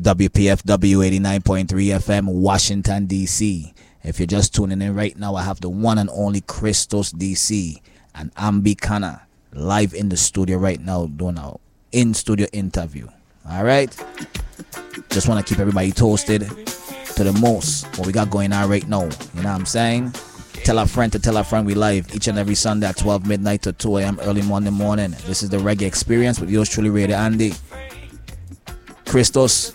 WPFW 89.3 FM, Washington, D.C. If you're just tuning in right now, I have the one and only Christos DC and Ambi Kana live in the studio right now doing our in-studio interview. All right? Just want to keep everybody toasted to the most what we got going on right now. You know what I'm saying? Tell a friend to tell a friend we live each and every Sunday at 12 midnight to 2 a.m. early morning. This is the Reggae Experience with yours truly, Radio Andy. Christos,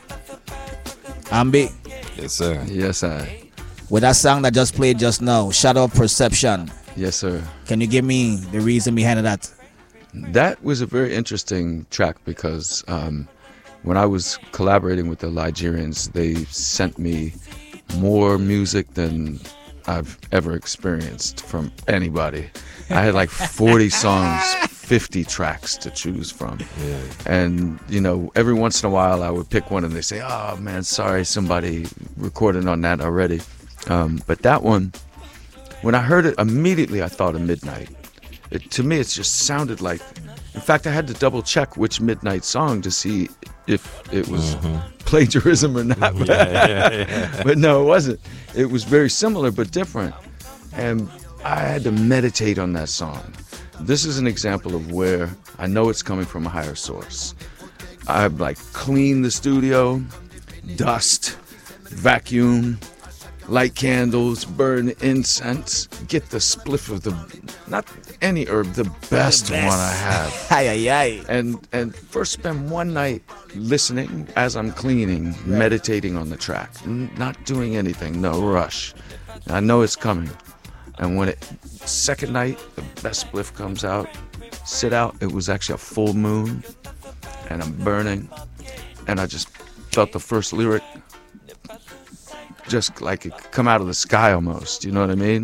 Ambi. Yes, sir. Yes, sir. With that song that just played just now, Shadow of Perception. Yes, sir. Can you give me the reason behind that? That was a very interesting track because when I was collaborating with the Ligerians, they sent me more music than I've ever experienced from anybody. I had like 40 songs, 50 tracks to choose from. Yeah. And, you know, every once in a while I would pick one and they say, oh, man, sorry, somebody recorded on that already. But that one, when I heard it, immediately I thought of Midnight. To me, it just sounded like, in fact, I had to double check which Midnight song to see if it was plagiarism or not. But no, it wasn't. It was very similar but different. And I had to meditate on that song. This is an example of where I know it's coming from a higher source. I've like cleaned the studio, dust, vacuum, light candles, burn incense, get the spliff of the, not any herb, the best one I have. Aye. And first spend one night listening as I'm cleaning, meditating on the track, not doing anything, no rush. I know it's coming. And when second night, the best spliff comes out, sit out, it was actually a full moon, and I'm burning, and I just felt the first lyric just like it come out of the sky almost, you know what I mean?